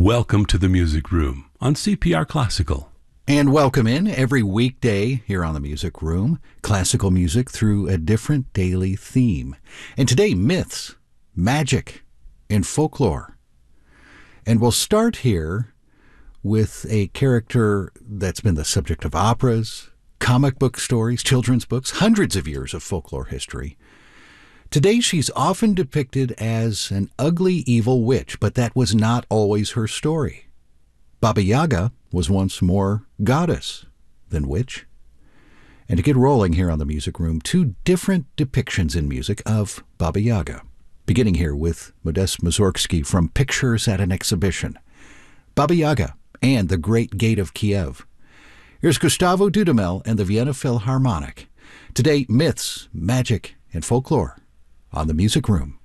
Welcome to the Music Room on CPR Classical. And welcome in every weekday here on the Music Room, classical music through a different daily theme. And today, myths, magic, and folklore. And we'll start here with a character that's been the subject of operas, comic book stories, children's books, hundreds of years of folklore history. Today, she's often depicted as an ugly, evil witch, but that was not always her story. Baba Yaga was once more goddess than witch. And to get rolling here on the Music Room, two different depictions in music of Baba Yaga. Beginning here with Modest Mussorgsky from Pictures at an Exhibition. Baba Yaga and the Great Gate of Kiev. Here's Gustavo Dudamel and the Vienna Philharmonic. Today, myths, magic, and folklore on the Music Room.